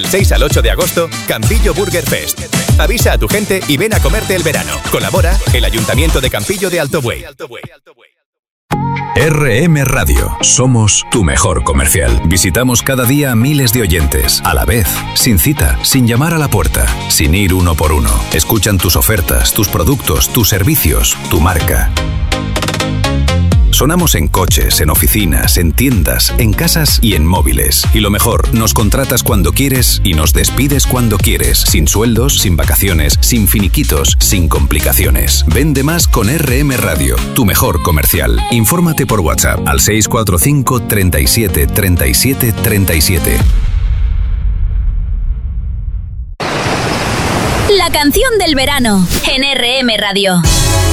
Del 6 al 8 de agosto, Campillo Burger Fest. Avisa a tu gente y ven a comerte el verano. Colabora el Ayuntamiento de Campillo de Alto Buey. RM Radio. Somos tu mejor comercial. Visitamos cada día a miles de oyentes, a la vez, sin cita, sin llamar a la puerta, sin ir uno por uno. Escuchan tus ofertas, tus productos, tus servicios, tu marca. Sonamos en coches, en oficinas, en tiendas, en casas y en móviles. Y lo mejor, nos contratas cuando quieres y nos despides cuando quieres. Sin sueldos, sin vacaciones, sin finiquitos, sin complicaciones. Vende más con RM Radio, tu mejor comercial. Infórmate por WhatsApp al 645 37 37 37. La canción del verano en RM Radio.